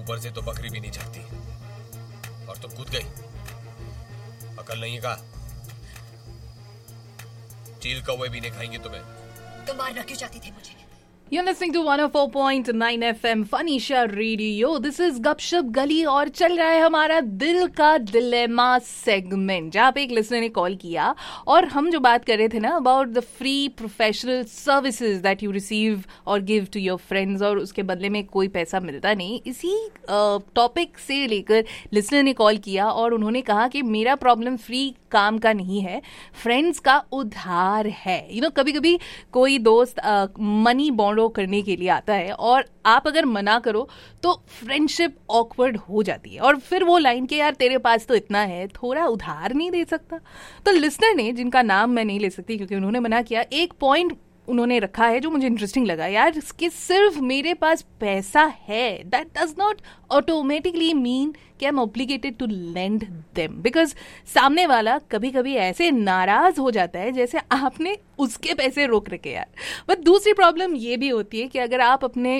ऊपर से तो बकरी भी नहीं झाँकती और तुम कूद गई। अकल नहीं है का? चील कौवे भी नहीं खाएंगे तुम्हें। तुम मारना क्यों चाहती थी मुझे? You're listening to 104.9 FM Fanisha Radio. This is गपशप गली और चल रहा है हमारा दिल का डिलेमा सेगमेंट, जहाँ पे एक लिसनर ने कॉल किया और हम जो बात कर रहे थे ना about the free professional services that you receive और गिव टू योर फ्रेंड्स और उसके बदले में कोई पैसा मिलता नहीं, इसी टॉपिक से लेकर लिसनर ने कॉल किया और उन्होंने कहा कि मेरा प्रॉब्लम फ्री काम का नहीं है, फ्रेंड्स का उधार है। कभी कभी कोई दोस्त मनी बॉन्डो करने के लिए आता है और आप अगर मना करो तो फ्रेंडशिप ऑकवर्ड हो जाती है और फिर वो लाइन के यार तेरे पास तो इतना है, थोड़ा उधार नहीं दे सकता? तो लिसनर ने, जिनका नाम मैं नहीं ले सकती क्योंकि उन्होंने मना किया, एक पॉइंट उन्होंने रखा है जो मुझे इंटरेस्टिंग लगा यार, कि सिर्फ मेरे पास पैसा है that does not automatically mean कि I am obligated to lend them, because सामने वाला कभी कभी ऐसे नाराज हो जाता है जैसे आपने उसके पैसे रोक रखे यार। बट दूसरी प्रॉब्लम ये भी होती है कि अगर आप अपने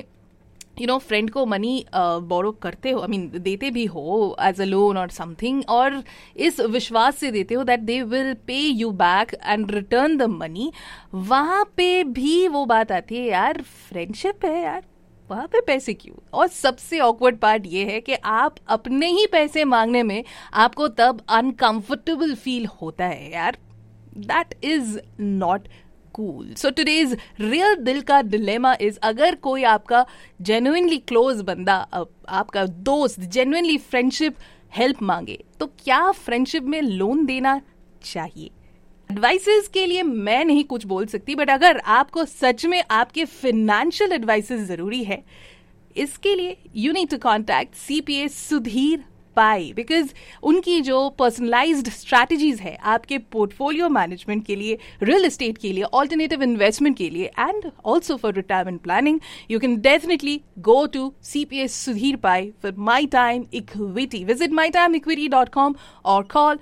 फ्रेंड को मनी बोरो करते हो, देते भी हो एज अ लोन और समथिंग, और इस विश्वास से देते हो that they will pay you back and return the money, वहाँ पे भी वो बात आती है यार फ्रेंडशिप है यार, वहाँ पे पैसे क्यों? और सबसे ऑकवर्ड पार्ट ये है कि आप अपने ही पैसे मांगने में आपको तब अनकंफर्टेबल फील होता है यार। That is not cool. So today's real दिल का dilemma is, अगर कोई आपका genuinely close बंदा, आपका दोस्त genuinely friendship help मांगे तो क्या friendship में लोन देना चाहिए? एडवाइसेस के लिए मैं नहीं कुछ बोल सकती, बट अगर आपको सच में आपके फाइनेंशियल एडवाइसेस जरूरी है, इसके लिए you need to contact CPA Sudhir pi, because उनकी जो पर्सनलाइज्ड स्ट्रैटेजीज है आपके पोर्टफोलियो मैनेजमेंट के लिए, रियल एस्टेट के लिए, ऑल्टरनेटिव इन्वेस्टमेंट के लिए and also for retirement planning, you can definitely go to CPA Sudhir pi for my time equity. Visit mytimeequity.com और call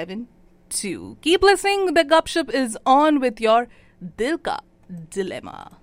469-702-1272. Keep listening. The Gupshup is on with your Dil Ka Dilemma.